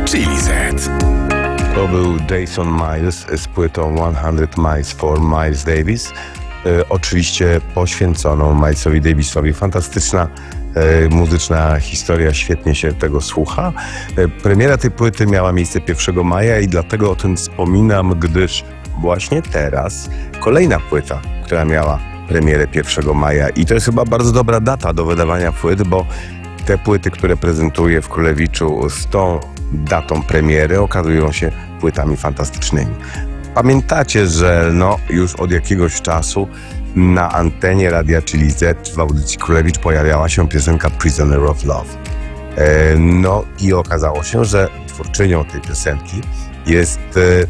Chili Z. To był Jason Miles z płytą 100 Miles for Miles Davis. Oczywiście poświęconą Milesowi Davisowi. Fantastyczna muzyczna historia, świetnie się tego słucha. Premiera tej płyty miała miejsce 1 maja i dlatego o tym wspominam, gdyż właśnie teraz kolejna płyta, która miała premierę 1 maja i to jest chyba bardzo dobra data do wydawania płyt, bo te płyty, które prezentuję w Królewiczu z tą datą premiery okazują się płytami fantastycznymi. Pamiętacie, że już od jakiegoś czasu na antenie Radia Chili Z w audycji Królewicz pojawiała się piosenka Prisoner of Love. I okazało się, że twórczynią tej piosenki jest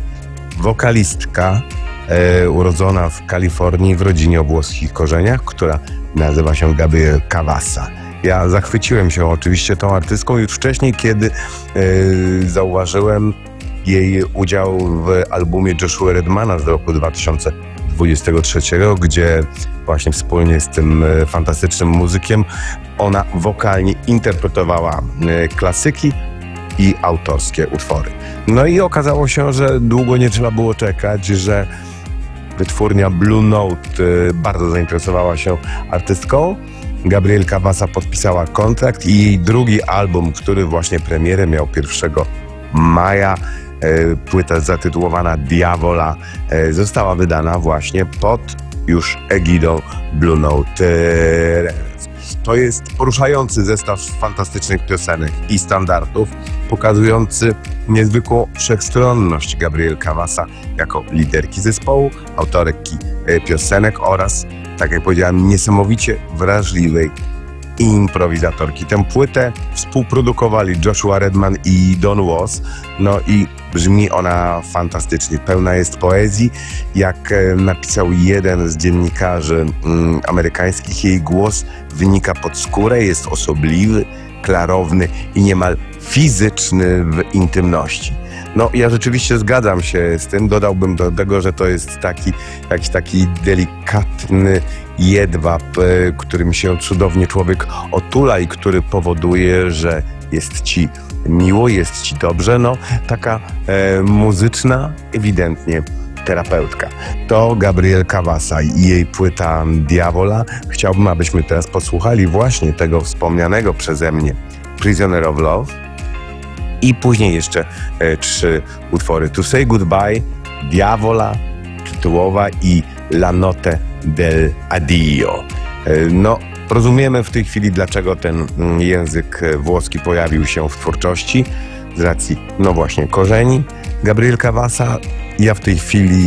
wokalistka urodzona w Kalifornii w rodzinie o włoskich korzeniach, która nazywa się Gabriel Cavassa. Ja zachwyciłem się oczywiście tą artystką już wcześniej, kiedy zauważyłem jej udział w albumie Joshua Redmana z roku 2023, gdzie właśnie wspólnie z tym fantastycznym muzykiem ona wokalnie interpretowała klasyki i autorskie utwory. No i okazało się, że długo nie trzeba było czekać, że wytwórnia Blue Note bardzo zainteresowała się artystką. Gabriel Cavassa podpisała kontrakt i jej drugi album, który właśnie premierę miał 1 maja, płyta zatytułowana Diavola, została wydana właśnie pod już egidą Blue Note. To jest poruszający zestaw fantastycznych piosenek i standardów, pokazujący niezwykłą wszechstronność Gabriel Cavassa jako liderki zespołu, autorki piosenek oraz, tak jak powiedziałem, niesamowicie wrażliwej improwizatorki. Tę płytę współprodukowali Joshua Redman i Don Was, i brzmi ona fantastycznie. Pełna jest poezji. Jak napisał jeden z dziennikarzy amerykańskich, jej głos wynika pod skórę, jest osobliwy, klarowny i niemal fizyczny w intymności. Ja rzeczywiście zgadzam się z tym. Dodałbym do tego, że to jest jakiś taki delikatny jedwab, którym się cudownie człowiek otula i który powoduje, że jest ci miło, jest ci dobrze. Taka muzyczna, ewidentnie terapeutka. To Gabriel Cavassa i jej płyta Diavola. Chciałbym, abyśmy teraz posłuchali właśnie tego wspomnianego przeze mnie Prisoner of Love i później jeszcze 3 utwory. To Say Goodbye, Diavola tytułowa i La Notte del Addio. Rozumiemy w tej chwili, dlaczego ten język włoski pojawił się w twórczości z racji, właśnie korzeni Gabriel Cavassa. Ja w tej chwili